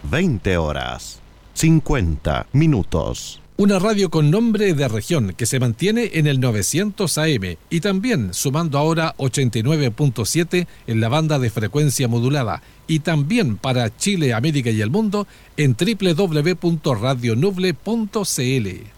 20 horas, 50 minutos. Una radio con nombre de región que se mantiene en el 900 AM y también sumando ahora 89.7 en la banda de frecuencia modulada y también para Chile, América y el mundo en www.radionuble.cl.